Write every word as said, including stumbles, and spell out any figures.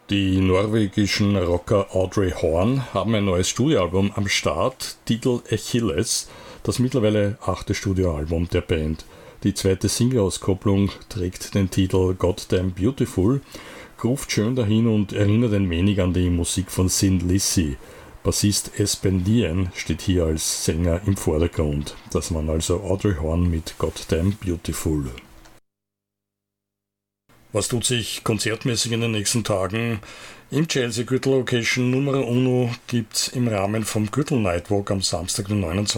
Die norwegischen Rocker Audrey Horn haben ein neues Studioalbum am Start, Titel Achilles, das mittlerweile achte Studioalbum der Band. Die zweite Single-Auskopplung trägt den Titel Goddamn Beautiful, ruft schön dahin und erinnert ein wenig an die Musik von Thin Lizzy. Bassist Espen Dien steht hier als Sänger im Vordergrund. Das waren also Audrey Horn mit Goddamn Beautiful. Was tut sich konzertmäßig in den nächsten Tagen? Im Chelsea Gürtel Location Nummer Uno gibt es im Rahmen vom Gürtel Nightwalk am Samstag, den neunundzwanzigsten